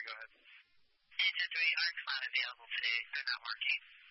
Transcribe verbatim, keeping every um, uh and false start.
go ahead. eight ten three, ARC's not available today. They're not working.